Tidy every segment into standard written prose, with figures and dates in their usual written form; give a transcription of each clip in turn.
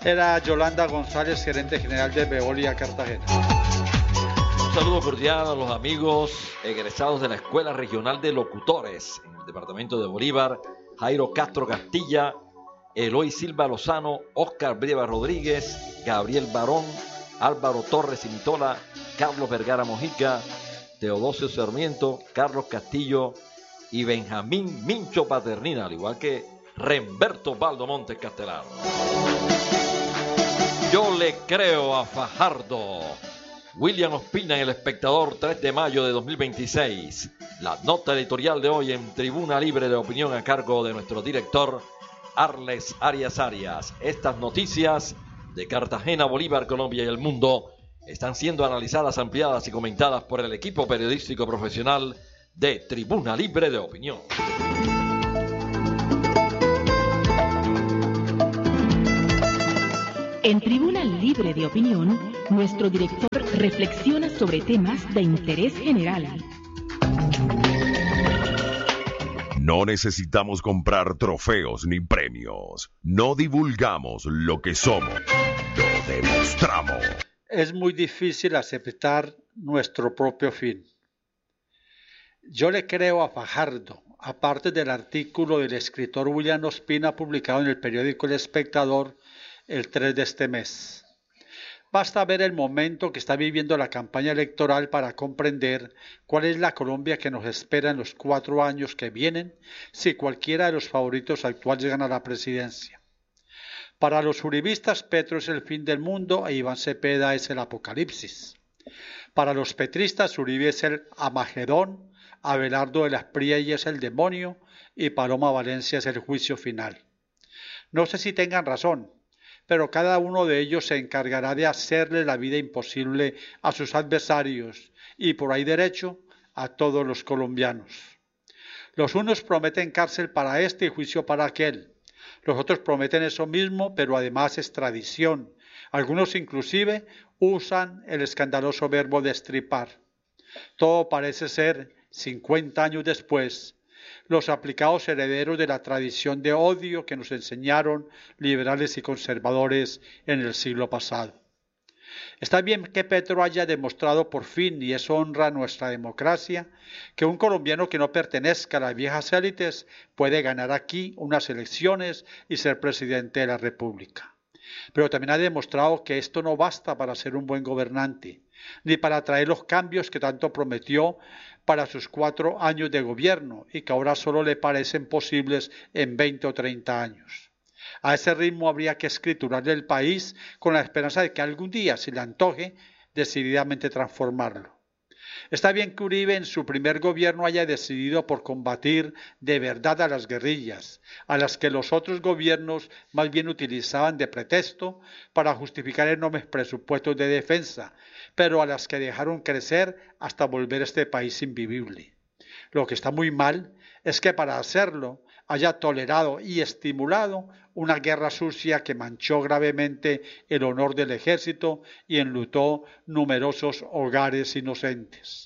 Era Yolanda González, gerente general de Veolia Cartagena. Un saludo cordial a los amigos egresados de la Escuela Regional de Locutores en el departamento de Bolívar: Jairo Castro Castilla, Eloy Silva Lozano, Oscar Brieva Rodríguez, Gabriel Barón, Álvaro Torres Simitola, Carlos Vergara Mojica, Teodosio Sarmiento, Carlos Castillo y Benjamín Mincho Paternina, al igual que Remberto Baldo Montes Castelar. Yo le creo a Fajardo. William Ospina en El Espectador, 3 de mayo de 2026. La nota editorial de hoy en Tribuna Libre de Opinión a cargo de nuestro director Arles Arias Arias. Estas noticias de Cartagena, Bolívar, Colombia y el mundo están siendo analizadas, ampliadas y comentadas por el equipo periodístico profesional de Tribuna Libre de Opinión. En Tribuna Libre de Opinión, nuestro director reflexiona sobre temas de interés general. No necesitamos comprar trofeos ni premios. No divulgamos lo que somos. Lo demostramos. Es muy difícil aceptar nuestro propio fin. Yo le creo a Fajardo, aparte del artículo del escritor William Ospina publicado en el periódico El Espectador el 3 de este mes. Basta ver el momento que está viviendo la campaña electoral para comprender cuál es la Colombia que nos espera en los 4 años que vienen si cualquiera de los favoritos actuales gana la presidencia. Para los uribistas, Petro es el fin del mundo e Iván Cepeda es el apocalipsis. Para los petristas, Uribe es el Amagedón, Abelardo de las Priella es el demonio y Paloma Valencia es el juicio final. No sé si tengan razón, pero cada uno de ellos se encargará de hacerle la vida imposible a sus adversarios y por ahí derecho a todos los colombianos. Los unos prometen cárcel para este y juicio para aquel. Los otros prometen eso mismo, pero además extradición. Algunos inclusive usan el escandaloso verbo destripar. Todo parece ser, 50 años después, los aplicados herederos de la tradición de odio que nos enseñaron liberales y conservadores en el siglo pasado. Está bien que Petro haya demostrado por fin, y eso honra a nuestra democracia, que un colombiano que no pertenezca a las viejas élites puede ganar aquí unas elecciones y ser presidente de la República. Pero también ha demostrado que esto no basta para ser un buen gobernante, ni para traer los cambios que tanto prometió para sus 4 años de gobierno y que ahora solo le parecen posibles en 20 o 30 años. A ese ritmo habría que escriturarle el país con la esperanza de que algún día, si le antoje, decididamente transformarlo. Está bien que Uribe en su primer gobierno haya decidido por combatir de verdad a las guerrillas, a las que los otros gobiernos más bien utilizaban de pretexto para justificar enormes presupuestos de defensa, pero a las que dejaron crecer hasta volver este país invivible. Lo que está muy mal es que para hacerlo haya tolerado y estimulado una guerra sucia que manchó gravemente el honor del ejército y enlutó numerosos hogares inocentes.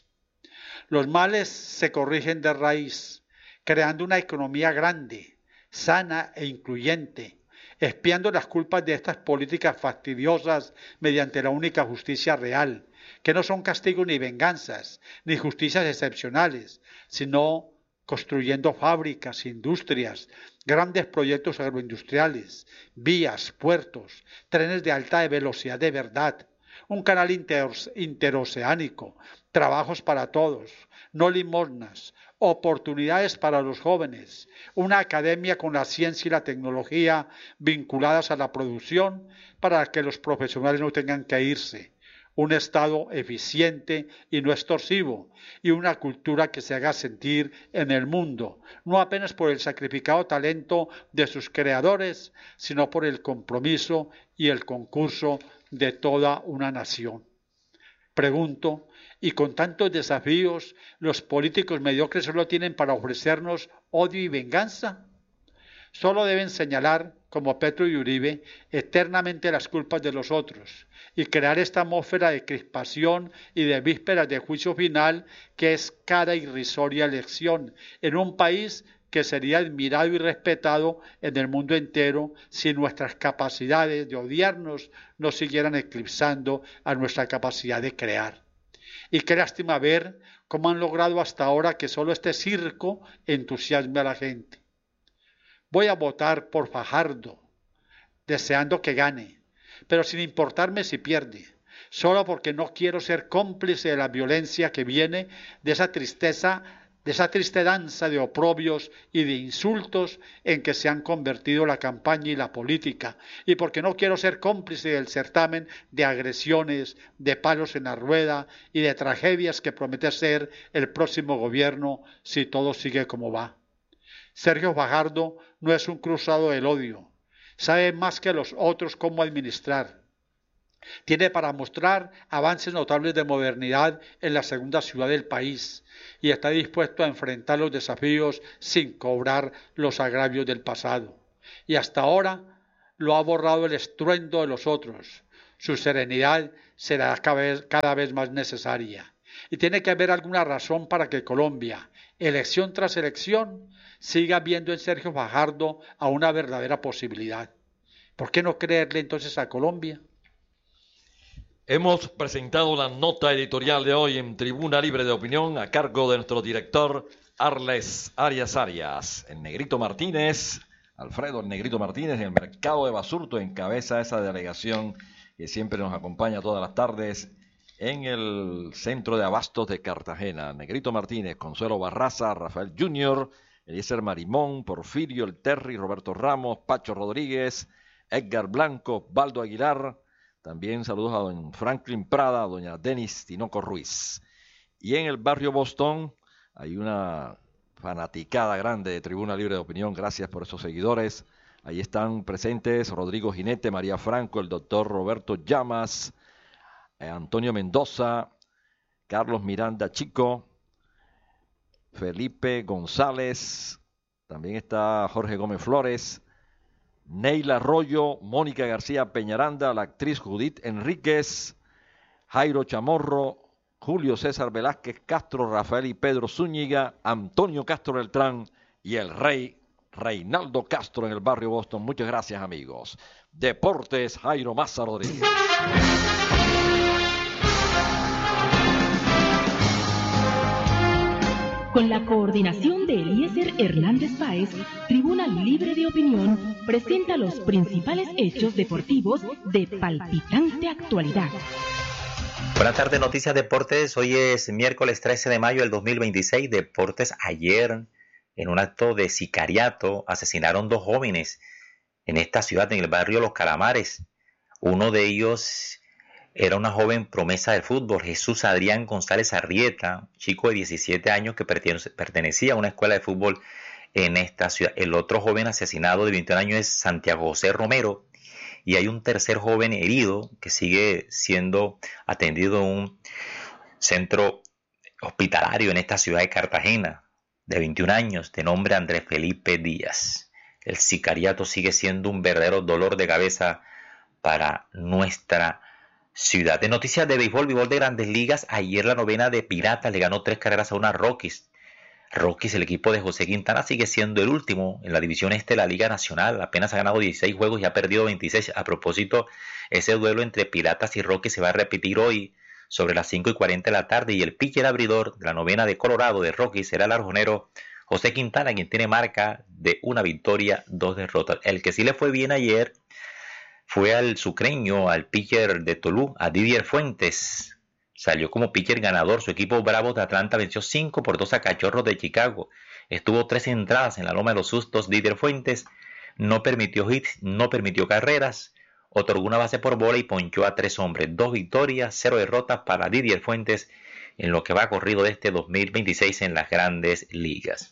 Los males se corrigen de raíz, creando una economía grande, sana e incluyente, expiando las culpas de estas políticas fastidiosas mediante la única justicia real, que no son castigos ni venganzas, ni justicias excepcionales, sino construyendo fábricas, industrias, grandes proyectos agroindustriales, vías, puertos, trenes de alta velocidad de verdad, un canal interoceánico, trabajos para todos, no limosnas, oportunidades para los jóvenes, una academia con la ciencia y la tecnología vinculadas a la producción para que los profesionales no tengan que irse, un Estado eficiente y no extorsivo, y una cultura que se haga sentir en el mundo, no apenas por el sacrificado talento de sus creadores, sino por el compromiso y el concurso de toda una nación. Pregunto, ¿y con tantos desafíos los políticos mediocres solo tienen para ofrecernos odio y venganza? Solo deben señalar, como Petro y Uribe, eternamente las culpas de los otros y crear esta atmósfera de crispación y de vísperas de juicio final que es cada irrisoria elección en un país que sería admirado y respetado en el mundo entero si nuestras capacidades de odiarnos no siguieran eclipsando a nuestra capacidad de crear. Y qué lástima ver cómo han logrado hasta ahora que solo este circo entusiasme a la gente. Voy a votar por Fajardo, deseando que gane, pero sin importarme si pierde, solo porque no quiero ser cómplice de la violencia que viene de esa triste danza de oprobios y de insultos en que se han convertido la campaña y la política, y porque no quiero ser cómplice del certamen de agresiones, de palos en la rueda y de tragedias que promete ser el próximo gobierno si todo sigue como va. Sergio Fajardo no es un cruzado del odio, sabe más que los otros cómo administrar. Tiene para mostrar avances notables de modernidad en la segunda ciudad del país y está dispuesto a enfrentar los desafíos sin cobrar los agravios del pasado. Y hasta ahora lo ha borrado el estruendo de los otros. Su serenidad será cada vez más necesaria. Y tiene que haber alguna razón para que Colombia, elección tras elección, siga viendo en Sergio Fajardo a una verdadera posibilidad. ¿Por qué no creerle entonces a Colombia? Hemos presentado la nota editorial de hoy en Tribuna Libre de Opinión a cargo de nuestro director Arles Arias. El Negrito Martínez, Alfredo el Negrito Martínez, en el mercado de Basurto, encabeza esa delegación que siempre nos acompaña todas las tardes en el centro de abastos de Cartagena. Negrito Martínez, Consuelo Barraza, Rafael Junior, Eliezer Marimón, Porfirio, el Terry, Roberto Ramos, Pacho Rodríguez, Edgar Blanco, Baldo Aguilar. También saludos a don Franklin Prada, a doña Denis Tinoco Ruiz. Y en el barrio Boston hay una fanaticada grande de Tribuna Libre de Opinión. Gracias por esos seguidores. Ahí están presentes Rodrigo Jinete, María Franco, el doctor Roberto Llamas, Antonio Mendoza, Carlos Miranda Chico, Felipe González. También está Jorge Gómez Flores, Neila Arroyo, Mónica García Peñaranda, la actriz Judith Enríquez, Jairo Chamorro, Julio César Velázquez Castro, Rafael y Pedro Zúñiga, Antonio Castro Beltrán y el rey Reinaldo Castro en el barrio Boston. Muchas gracias, amigos. Deportes, Jairo Maza Rodríguez. Con la coordinación de Eliezer Hernández Páez, Tribuna Libre de Opinión presenta los principales hechos deportivos de palpitante actualidad. Buenas tardes, Noticias Deportes. Hoy es miércoles 13 de mayo del 2026. Deportes. Ayer, en un acto de sicariato, asesinaron 2 jóvenes en esta ciudad, en el barrio Los Calamares. Uno de ellos era una joven promesa del fútbol, Jesús Adrián González Arrieta, chico de 17 años que pertenecía a una escuela de fútbol en esta ciudad. El otro joven asesinado de 21 años es Santiago José Romero, y hay un tercer joven herido que sigue siendo atendido en un centro hospitalario en esta ciudad de Cartagena, de 21 años, de nombre Andrés Felipe Díaz. El sicariato sigue siendo un verdadero dolor de cabeza para nuestra ciudad. De noticias de béisbol de Grandes Ligas, ayer la novena de Piratas le ganó 3 carreras a una Rockies. Rockies, el equipo de José Quintana, sigue siendo el último en la división este de la Liga Nacional. Apenas ha ganado 16 juegos y ha perdido 26. A propósito, ese duelo entre Piratas y Rockies se va a repetir hoy sobre las 5:40 de la tarde, y el pitcher abridor de la novena de Colorado de Rockies será el arjonero José Quintana, quien tiene marca de 1 victoria, 2 derrotas. El que sí le fue bien ayer fue al sucreño, al pitcher de Tolú, a Didier Fuentes. Salió como pitcher ganador. Su equipo Bravos de Atlanta venció 5-2 a Cachorros de Chicago. Estuvo 3 entradas en la loma de los sustos. Didier Fuentes no permitió hits, no permitió carreras, otorgó una base por bola y ponchó a 3 hombres. 2 victorias, 0 derrotas para Didier Fuentes en lo que va corrido de este 2026 en las Grandes Ligas.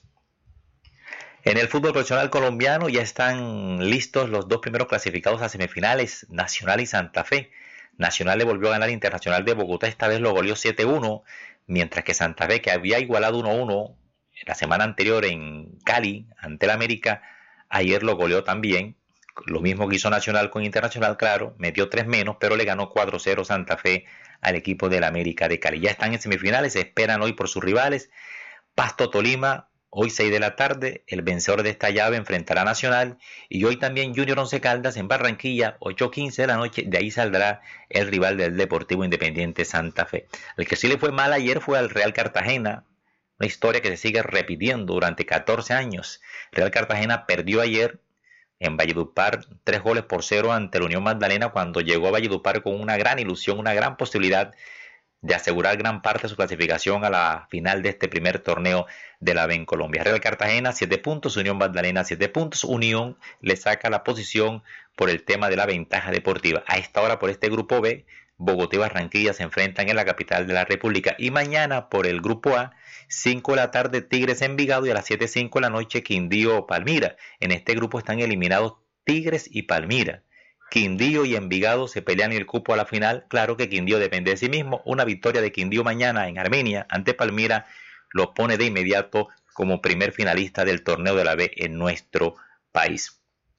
En el fútbol profesional colombiano ya están listos los 2 primeros clasificados a semifinales, Nacional y Santa Fe. Nacional le volvió a ganar Internacional de Bogotá, esta vez lo goleó 7-1, mientras que Santa Fe, que había igualado 1-1 la semana anterior en Cali ante el América, ayer lo goleó también. Lo mismo que hizo Nacional con Internacional, claro, metió 3 menos, pero le ganó 4-0 Santa Fe al equipo del América de Cali. Ya están en semifinales, se esperan hoy por sus rivales, Pasto Tolima Hoy 6 de la tarde, el vencedor de esta llave enfrentará a Nacional, y hoy también Junior Once Caldas en Barranquilla, 8:15 de la noche. De ahí saldrá el rival del Deportivo Independiente Santa Fe. El que sí le fue mal ayer fue al Real Cartagena, una historia que se sigue repitiendo durante 14 años. Real Cartagena perdió ayer en Valledupar 3-0 ante la Unión Magdalena, cuando llegó a Valledupar con una gran ilusión, una gran posibilidad de asegurar gran parte de su clasificación a la final de este primer torneo de la B en Colombia. Real Cartagena 7 puntos, Unión Magdalena 7 puntos. Unión le saca la posición por el tema de la ventaja deportiva. A esta hora, por este grupo B, Bogotá y Barranquilla se enfrentan en la capital de la República. Y mañana por el grupo A, 5 de la tarde Tigres Envigado, y a las 7:05 de la noche Quindío Palmira. En este grupo están eliminados Tigres y Palmira. Quindío y Envigado se pelean el cupo a la final. Claro que Quindío depende de sí mismo. Una victoria de Quindío mañana en Armenia ante Palmira lo pone de inmediato como primer finalista del torneo de la B en nuestro país.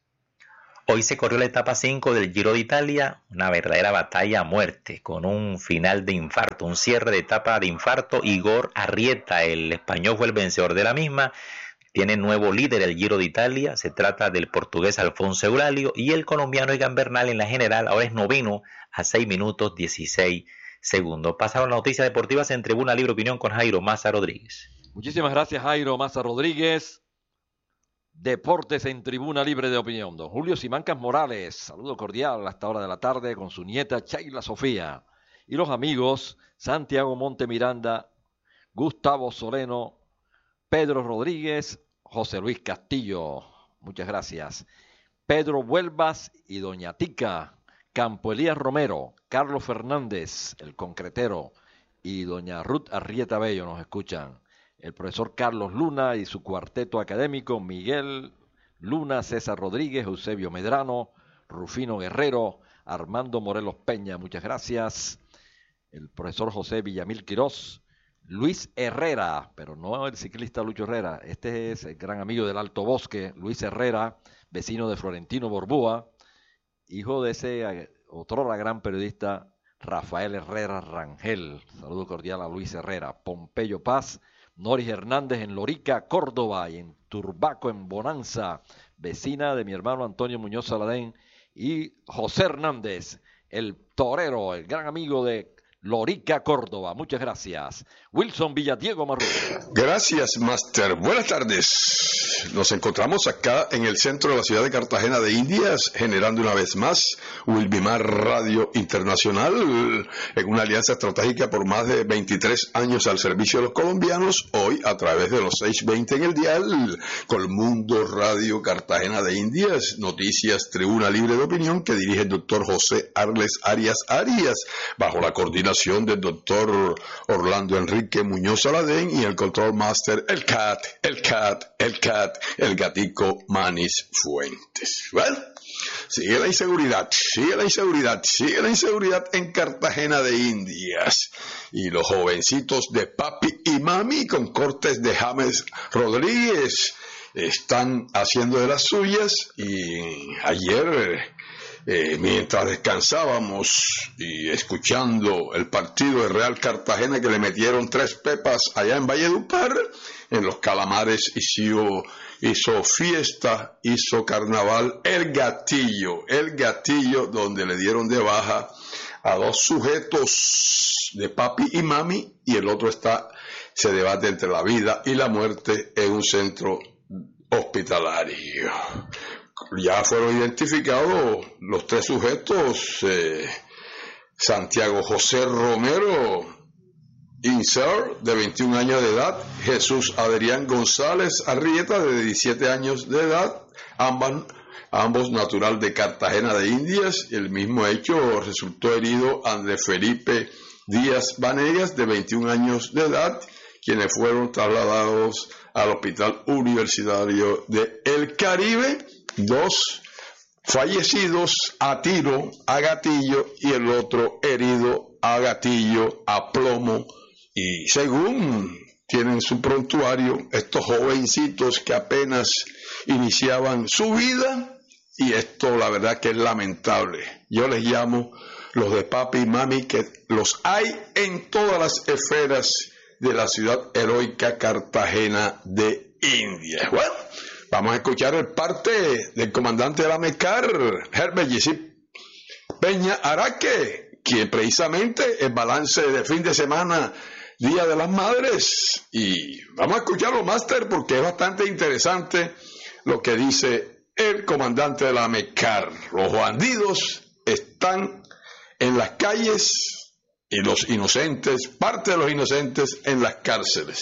Hoy se corrió la etapa 5 del Giro de Italia, una verdadera batalla a muerte, con un final de infarto, un cierre de etapa de infarto. Igor Arrieta, el español, fue el vencedor de la misma. Tiene nuevo líder el Giro de Italia, se trata del portugués Alfonso Euralio, y el colombiano Egan Bernal en la general ahora es noveno a 6 minutos 16 segundos. Pasaron las noticias deportivas en Tribuna Libre Opinión con Jairo Maza Rodríguez. Muchísimas gracias, Jairo Maza Rodríguez. Deportes en Tribuna Libre de Opinión. Don Julio Simancas Morales, saludo cordial a esta hora de la tarde con su nieta Sheila Sofía. Y los amigos Santiago Monte Miranda, Gustavo Soleno, Pedro Rodríguez, José Luis Castillo, muchas gracias. Pedro Huelvas y doña Tica, Campo Elías Romero, Carlos Fernández, el concretero, y doña Ruth Arrieta Bello nos escuchan. El profesor Carlos Luna y su cuarteto académico, Miguel Luna, César Rodríguez, Eusebio Medrano, Rufino Guerrero, Armando Morelos Peña, muchas gracias. El profesor José Villamil Quirós, Luis Herrera, pero no el ciclista Lucho Herrera, este es el gran amigo del Alto Bosque, Luis Herrera, vecino de Florentino Borbúa, hijo de ese otrora gran periodista Rafael Herrera Rangel. Saludo cordial a Luis Herrera. Pompeyo Paz, Noris Hernández en Lorica, Córdoba, y en Turbaco, en Bonanza, vecina de mi hermano Antonio Muñoz Saladén, y José Hernández, el torero, el gran amigo de Lorica, Córdoba. Muchas gracias. Wilson Villadiego Marrú. Gracias, Master. Buenas tardes. Nos encontramos acá en el centro de la ciudad de Cartagena de Indias, generando una vez más Wilbimar Radio Internacional, en una alianza estratégica por más de 23 años al servicio de los colombianos, hoy a través de los 620 en el dial, Colmundo Radio Cartagena de Indias, noticias, Tribuna Libre de Opinión, que dirige el doctor José Arles Arias, bajo la coordinación del doctor Orlando Enrique Muñoz Saladén, y el control master, el gatico Manis Fuentes. Bueno, sigue la inseguridad en Cartagena de Indias, y los jovencitos de papi y mami con cortes de James Rodríguez están haciendo de las suyas. Y ayer, mientras descansábamos y escuchando el partido de Real Cartagena, que le metieron 3 pepas allá en Valledupar, en los Calamares hizo fiesta, hizo carnaval, el gatillo, donde le dieron de baja a 2 sujetos de papi y mami, y el otro se debate entre la vida y la muerte en un centro hospitalario. Ya fueron identificados los 3 sujetos: Santiago José Romero Inser, de 21 años de edad, Jesús Adrián González Arrieta, de 17 años de edad, ambos natural de Cartagena de Indias. El mismo hecho resultó herido Andrés Felipe Díaz Vanegas, de 21 años de edad, quienes fueron trasladados al Hospital Universitario de El Caribe. 2 fallecidos a tiro, a gatillo, y el otro herido a gatillo, a plomo. Y según tienen su prontuario, estos jovencitos que apenas iniciaban su vida, y esto la verdad que es lamentable. Yo les llamo los de papi y mami, que los hay en todas las esferas de la ciudad heroica Cartagena de Indias. Bueno, vamos a escuchar el parte del comandante de la MECAR, Herbert Yesip Peña Araque, quien precisamente el balance de fin de semana, Día de las Madres, y vamos a escucharlo, Máster, porque es bastante interesante lo que dice el comandante de la MECAR. Los bandidos están en las calles y los inocentes, parte de los inocentes, en las cárceles.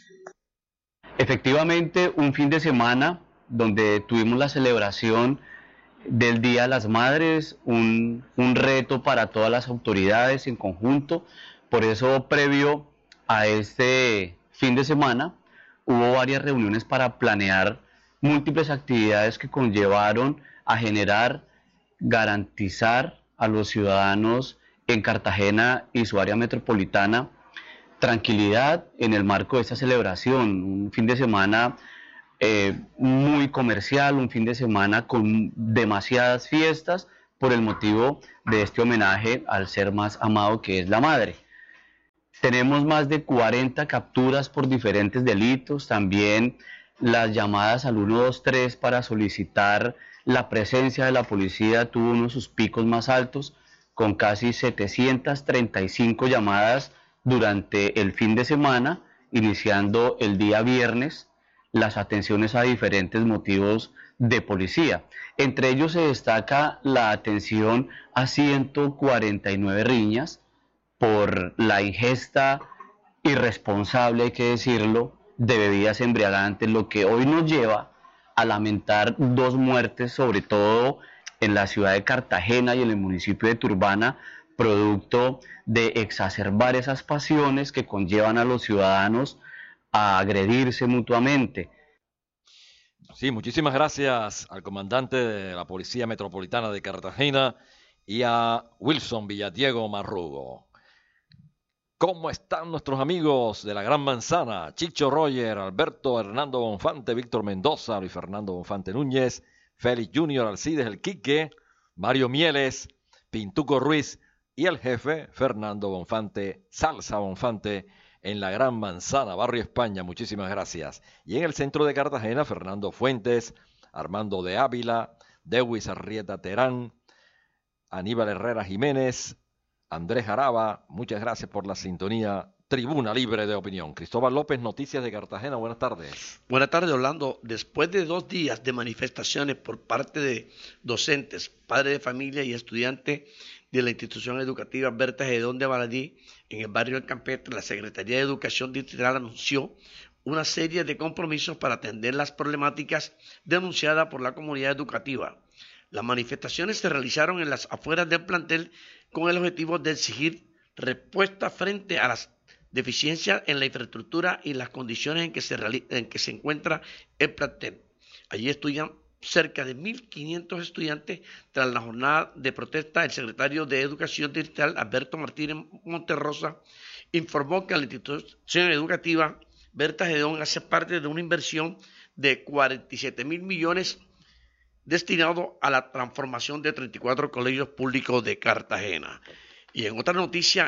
Efectivamente, un fin de semana donde tuvimos la celebración del Día de las Madres, un reto para todas las autoridades en conjunto. Por eso, previo a este fin de semana, hubo varias reuniones para planear múltiples actividades que conllevaron a generar, garantizar a los ciudadanos en Cartagena y su área metropolitana tranquilidad en el marco de esta celebración. Un fin de semana muy comercial, un fin de semana con demasiadas fiestas por el motivo de este homenaje al ser más amado, que es la madre. Tenemos más de 40 capturas por diferentes delitos, también las llamadas al 123 para solicitar la presencia de la policía tuvo uno de sus picos más altos, con casi 735 llamadas durante el fin de semana, iniciando el día viernes las atenciones a diferentes motivos de policía. Entre ellos se destaca la atención a 149 riñas por la ingesta irresponsable, hay que decirlo, de bebidas embriagantes, lo que hoy nos lleva a lamentar 2 muertes, sobre todo en la ciudad de Cartagena y en el municipio de Turbana, producto de exacerbar esas pasiones que conllevan a los ciudadanos a agredirse mutuamente. Sí, muchísimas gracias al comandante de la Policía Metropolitana de Cartagena y a Wilson Villadiego Marrugo. ¿Cómo están nuestros amigos de la Gran Manzana? Chicho Roger, Alberto Hernando Bonfante, Víctor Mendoza, Luis Fernando Bonfante Núñez, Félix Junior, Alcides El Quique, Mario Mieles, Pintuco Ruiz y el jefe Fernando Bonfante, Salsa Bonfante, en la Gran Manzana, Barrio España. Muchísimas gracias. Y en el centro de Cartagena, Fernando Fuentes, Armando de Ávila, Dewis Arrieta Terán, Aníbal Herrera Jiménez, Andrés Araba, muchas gracias por la sintonía. Tribuna Libre de Opinión. Cristóbal López, Noticias de Cartagena, buenas tardes. Buenas tardes, Orlando. Después de 2 días de manifestaciones por parte de docentes, padres de familia y estudiantes de la institución educativa Berta Gedón de Baladí, en el barrio del Campestre, la Secretaría de Educación Distrital anunció una serie de compromisos para atender las problemáticas denunciadas por la comunidad educativa. Las manifestaciones se realizaron en las afueras del plantel con el objetivo de exigir respuesta frente a las deficiencias en la infraestructura y las condiciones en que se encuentra el plantel. Allí estudian cerca de 1.500 estudiantes. Tras la jornada de protesta, el secretario de Educación Distrital, Alberto Martínez Monterrosa, informó que la institución educativa Berta Gedón hace parte de una inversión de 47.000 millones destinado a la transformación de 34 colegios públicos de Cartagena. Y en otra noticia,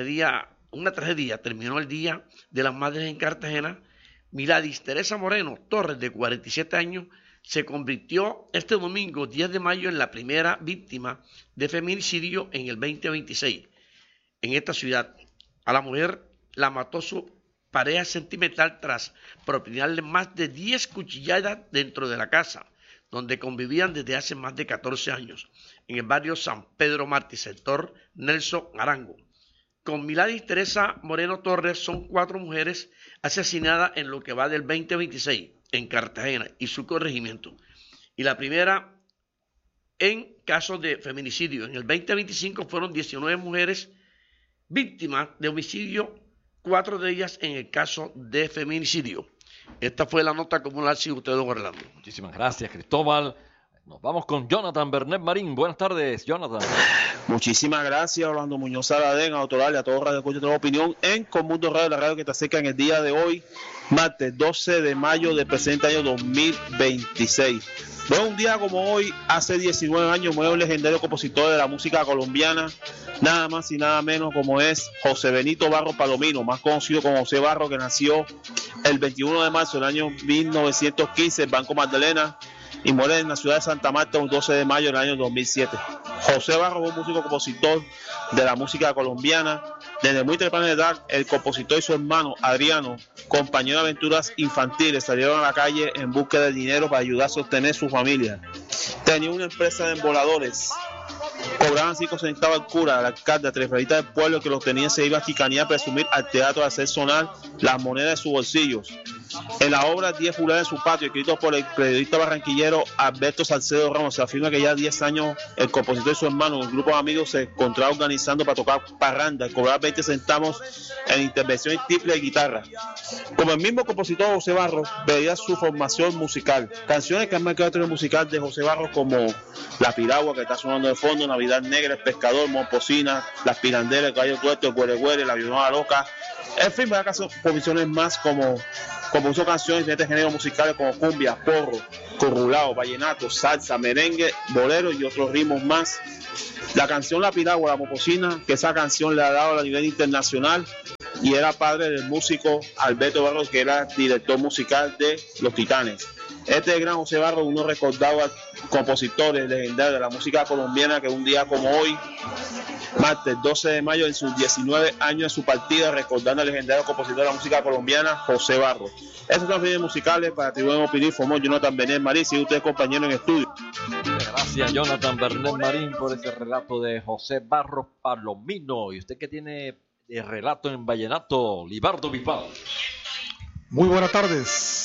una tragedia terminó el Día de las Madres en Cartagena. Miladis Teresa Moreno Torres, de 47 años, se convirtió este domingo 10 de mayo en la primera víctima de feminicidio en el 2026. En esta ciudad, a la mujer la mató su pareja sentimental tras propinarle más de 10 cuchilladas dentro de la casa, donde convivían desde hace más de 14 años, en el barrio San Pedro Mártir, sector Nelson Arango. Con Miladis Teresa Moreno Torres son 4 mujeres asesinadas en lo que va del 2026 en Cartagena y su corregimiento. Y la primera en casos de feminicidio. En el 2025 fueron 19 mujeres víctimas de homicidio, 4 de ellas en el caso de feminicidio. Esta fue la nota comunal, si usted, don Orlando. Muchísimas gracias, Cristóbal. Nos vamos con Jonathan Bernet Marín. Buenas tardes, Jonathan. Muchísimas gracias, Orlando Muñoz Saladén, Autoral y a todos Radio Escucha de Opinión en Conmundo Radio, la radio que te acerca en el día de hoy, martes 12 de mayo del presente año 2026. Bueno, un día como hoy, hace 19 años, muere un legendario compositor de la música colombiana, nada más y nada menos como es José Benito Barros Palomino, más conocido como José Barros, que nació el 21 de marzo del año 1915 en Banco Magdalena y muere en la ciudad de Santa Marta el 12 de mayo del año 2007. José Barros fue un músico compositor de la música colombiana. Desde muy temprana edad, el compositor y su hermano Adriano, compañero de aventuras infantiles, salieron a la calle en búsqueda de dinero para ayudar a sostener su familia. Tenía una empresa de emboladores. Cobraban 5 centavos al cura, al alcalde, a treferita del pueblo que los tenía, se iba a chicanear, a presumir al teatro, a hacer sonar las monedas de sus bolsillos. En la obra 10 Fulades en su patio, escrito por el periodista barranquillero Alberto Salcedo Ramos, se afirma que ya 10 años el compositor y su hermano, un grupo de amigos, se encontraban organizando para tocar parranda y cobrar 20 centavos en intervención y tiple de guitarra. Como el mismo compositor José Barros, veía su formación musical. Canciones que han marcado el tren musical de José Barros, como La Piragua, que está sonando de fondo, Navidad Negra, El Pescador, Momposina, Las Piranderas, El Gallo Tuerto, El Güere Güere, La Avionada Loca. En fin, me da composiciones más como compuso canciones de este género musicales como cumbia, porro, corrulao, vallenato, salsa, merengue, bolero y otros ritmos más. La canción La Piragua, La Momposina, que esa canción le ha dado a nivel internacional, y era padre del músico Alberto Barros, que era director musical de Los Titanes. Este gran José Barros, uno recordaba compositores legendarios de la música colombiana, que un día como hoy, martes 12 de mayo, en sus 19 años de su partida, recordando al legendario compositor de la música colombiana, José Barros. Esos son los videos musicales para Tribuna Opinión. Formó Jonathan Bernet Marín, y ustedes compañeros en estudio. Gracias, Jonathan Bernet Marín, por ese relato de José Barros Palomino. ¿Y usted qué tiene de relato en vallenato, Libardo Bisbal? Muy buenas tardes.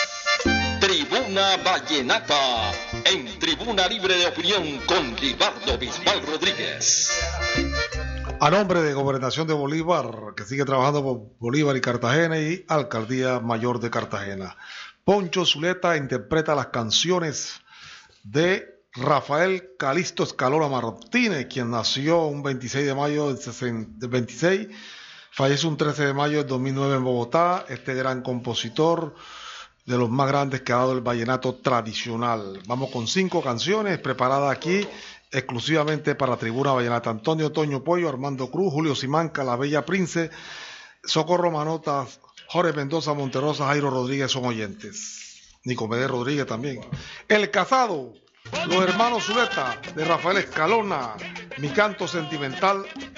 Tribuna Vallenata, en Tribuna Libre de Opinión con Libardo Bisbal Rodríguez. A nombre de Gobernación de Bolívar, que sigue trabajando por Bolívar y Cartagena, y Alcaldía Mayor de Cartagena, Poncho Zuleta interpreta las canciones de Rafael Calixto Escalona Martínez, quien nació un 26 de mayo del 26, falleció un 13 de mayo del 2009 en Bogotá. Este gran compositor, de los más grandes que ha dado el vallenato tradicional. Vamos con 5 canciones preparadas aquí exclusivamente para Tribuna Vallenata. Antonio Toño Pollo, Armando Cruz, Julio Simanca, La Bella Prince, Socorro Manota, Jorge Mendoza, Monterosa, Jairo Rodríguez son oyentes. Nicomedes Rodríguez también. El Casado, Los Hermanos Zuleta, de Rafael Escalona, Mi Canto Sentimental,